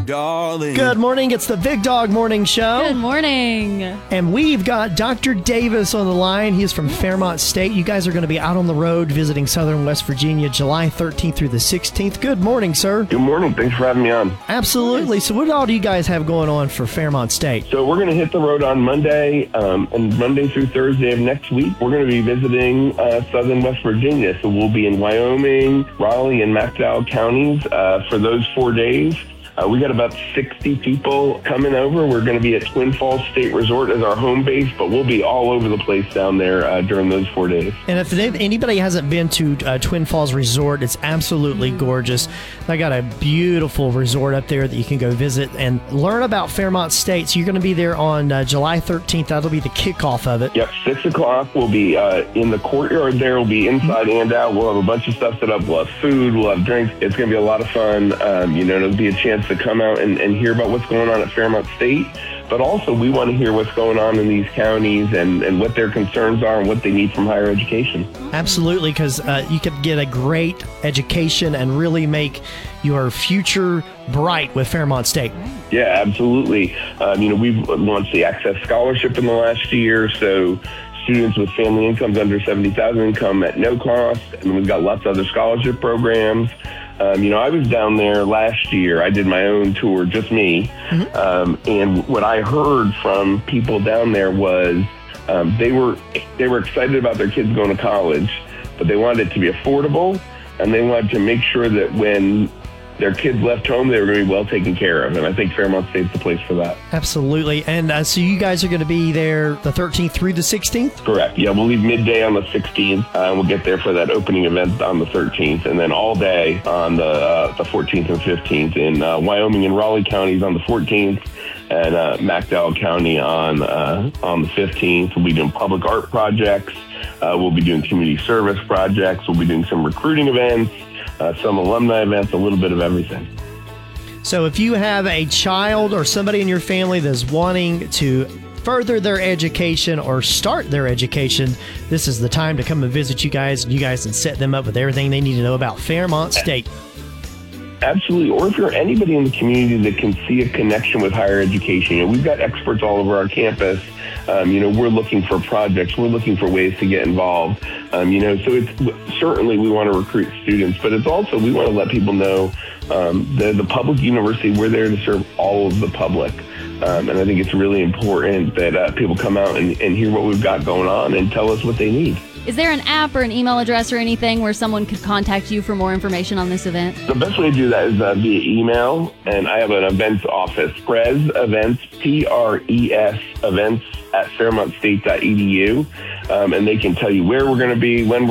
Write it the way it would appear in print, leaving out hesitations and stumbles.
darling. Good morning. It's the Big Dog Morning Show. Good morning. And we've got Dr. Davis on the line. He is from Fairmont State. You guys are going to be out on the road visiting Southern West Virginia July 13th through the 16th. Good morning, sir. Good morning. Thanks for having me on. Absolutely. So what all do you guys have going on for Fairmont State? So we're going to hit the road on Monday, and Monday through Thursday of next week, we're going to be visiting Southern West Virginia. So we'll be in Wyoming, Raleigh, and McDowell counties for those 4 days. We got about 60 people coming over. We're going to be at Twin Falls State Resort as our home base, but we'll be all over the place down there during those 4 days. And if anybody hasn't been to Twin Falls Resort, it's absolutely gorgeous. They got a beautiful resort up there that you can go visit and learn about Fairmont State. So you're going to be there on July 13th. That'll be the kickoff of it. Yep, 6 o'clock. We'll be in the courtyard there. We'll be inside and out. We'll have a bunch of stuff set up. We'll have food. We'll have drinks. It's going to be a lot of fun. It'll be a chance to come out and hear about what's going on at Fairmont State. But also, we want to hear what's going on in these counties and what their concerns are and what they need from higher education. Absolutely, because you could get a great education and really make your future bright with Fairmont State. Yeah, absolutely. We've launched the Access Scholarship in the last year, so students with family incomes under $70,000 come at no cost, and we've got lots of other scholarship programs. I was down there last year. I did my own tour, just me. And what I heard from people down there was they were excited about their kids going to college, but they wanted it to be affordable, and they wanted to make sure that when their kids left home, they were going to be well taken care of. And I think Fairmont State's the place for that. Absolutely. And so you guys are going to be there the 13th through the 16th? Correct. Yeah, we'll leave midday on the 16th. And we'll get there for that opening event on the 13th. And then all day on the 14th and 15th in Wyoming and Raleigh counties on the 14th. And McDowell County on the 15th. We'll be doing public art projects. We'll be doing community service projects. We'll be doing some recruiting events. Some alumni events, a little bit of everything. So if you have a child or somebody in your family that's wanting to further their education or start their education, this is the time to come and visit you guys and set them up with everything they need to know about Fairmont State. Absolutely. Or if you're anybody in the community that can see a connection with higher education, we've got experts all over our campus. We're looking for projects. We're looking for ways to get involved. So it's certainly we want to recruit students, but it's also we want to let people know the public university, we're there to serve all of the public. And I think it's really important that people come out and hear what we've got going on and tell us what they need. Is there an app or an email address or anything where someone could contact you for more information on this event? The best way to do that is via email, and I have an events office, Pres Events, PRES Events at FairmontState.edu, and they can tell you where we're going to be, when we're